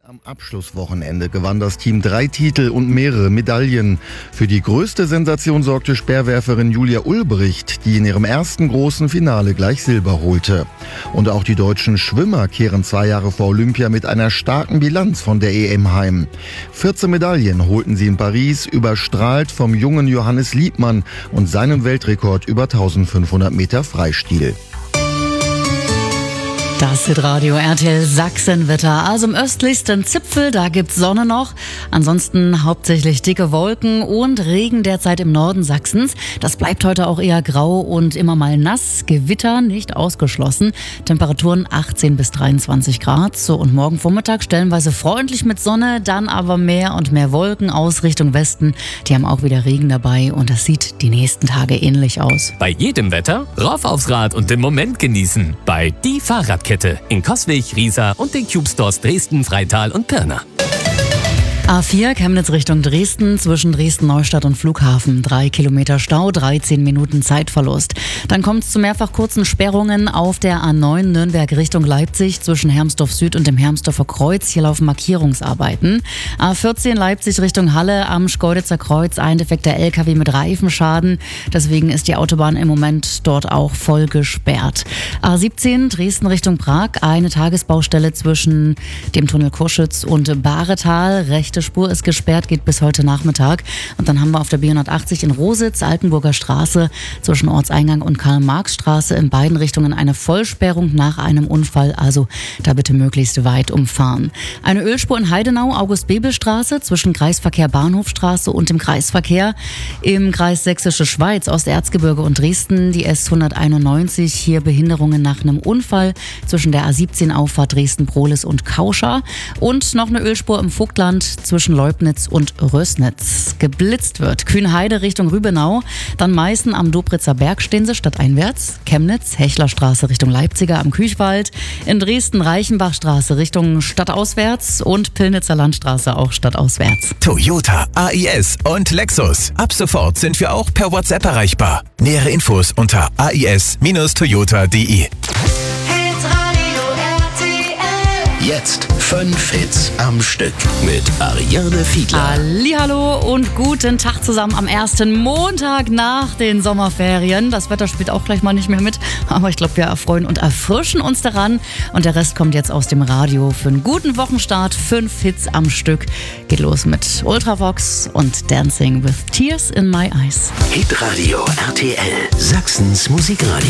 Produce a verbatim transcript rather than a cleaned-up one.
Am Abschlusswochenende gewann das Team drei Titel und mehrere Medaillen. Für die größte Sensation sorgte Speerwerferin Julia Ulbricht, die in ihrem ersten großen Finale gleich Silber holte. Und auch die deutschen Schwimmer kehren zwei Jahre vor Olympia mit einer starken Bilanz von der E M heim. vierzehn Medaillen holten sie in Paris, überstrahlt vom jungen Johannes Liebmann und seinem Weltrekord über eintausendfünfhundert Meter Freistil. Das Hitradio R T L Sachsenwetter. Also im östlichsten Zipfel, da gibt's Sonne noch. Ansonsten hauptsächlich dicke Wolken und Regen derzeit im Norden Sachsens. Das bleibt heute auch eher grau und immer mal nass. Gewitter nicht ausgeschlossen. Temperaturen achtzehn bis dreiundzwanzig Grad. So, und morgen Vormittag stellenweise freundlich mit Sonne, dann aber mehr und mehr Wolken aus Richtung Westen. Die haben auch wieder Regen dabei und das sieht die nächsten Tage ähnlich aus. Bei jedem Wetter rauf aufs Rad und den Moment genießen. Bei Die Fahrradkette in Coswig, Riesa und den Cube Stores Dresden, Freital und Pirna. A vier Chemnitz Richtung Dresden, zwischen Dresden-Neustadt und Flughafen. Drei Kilometer Stau, dreizehn Minuten Zeitverlust. Dann kommt es zu mehrfach kurzen Sperrungen auf der A neun Nürnberg Richtung Leipzig zwischen Hermsdorf Süd und dem Hermsdorfer Kreuz. Hier laufen Markierungsarbeiten. A vierzehn Leipzig Richtung Halle am Schkeuditzer Kreuz. Ein defekter L K W mit Reifenschaden. Deswegen ist die Autobahn im Moment dort auch voll gesperrt. A siebzehn Dresden Richtung Prag. Eine Tagesbaustelle zwischen dem Tunnel Kurschütz und Bahretal. Recht Die Spur ist gesperrt, geht bis heute Nachmittag. Und dann haben wir auf der B hundertachtzig in Rositz, Altenburger Straße, zwischen Ortseingang und Karl-Marx-Straße in beiden Richtungen eine Vollsperrung nach einem Unfall. Also da bitte möglichst weit umfahren. Eine Ölspur in Heidenau, August-Bebel-Straße, zwischen Kreisverkehr Bahnhofstraße und dem Kreisverkehr. Im Kreis Sächsische Schweiz, Osterzgebirge und Dresden, die S hunderteinundneunzig. Hier Behinderungen nach einem Unfall zwischen der A siebzehn Auffahrt Dresden-Prohlis und Kauscha. Und noch eine Ölspur im Vogtland zwischen Leubnitz und Rösnitz. Geblitzt wird. Kühnheide Richtung Rübenau, dann Meißen am Dobritzer Berg stehen sie stadteinwärts. Chemnitz, Hechlerstraße Richtung Leipziger am Küchwald. In Dresden Reichenbachstraße Richtung stadtauswärts und Pillnitzer Landstraße auch stadtauswärts. Toyota, A I S und Lexus. Ab sofort sind wir auch per WhatsApp erreichbar. Nähere Infos unter a i s Toyota punkt d e. Jetzt fünf Hits am Stück mit Ariane Fiedler. Hallihallo und guten Tag zusammen am ersten Montag nach den Sommerferien. Das Wetter spielt auch gleich mal nicht mehr mit, aber ich glaube, wir erfreuen und erfrischen uns daran. Und der Rest kommt jetzt aus dem Radio für einen guten Wochenstart. Fünf Hits am Stück. Geht los mit Ultravox und Dancing with Tears in My Eyes. Hitradio R T L, Sachsens Musikradio.